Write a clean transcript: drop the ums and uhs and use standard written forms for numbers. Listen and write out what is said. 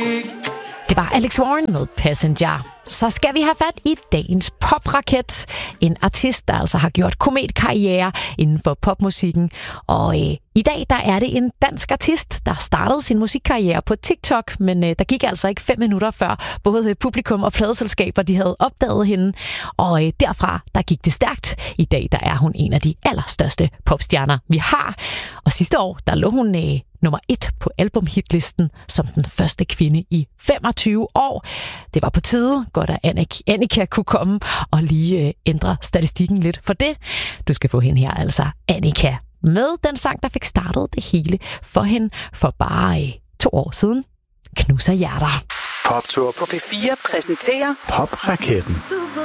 Det var Alex Warren med Passenger. Så skal vi have fat i dagens popraket. En artist, der altså har gjort kometkarriere inden for popmusikken. Og i dag der er det en dansk artist, der startede sin musikkarriere på TikTok. Men der gik altså ikke 5 minutter før både publikum og pladeselskaber de havde opdaget hende. Og derfra der gik det stærkt. I dag der er hun en af de allerstørste popstjerner, vi har. Og sidste år der lå hun nummer 1 på albumhitlisten som den første kvinde i 25 år. Det var på tide, godt at Annika kunne komme og lige ændre statistikken lidt for det. Du skal få hende her altså, Annika, med den sang, der fik startet det hele for hende for bare 2 år siden. Knuser hjerter. Poptur på P4 præsenterer Popraketten.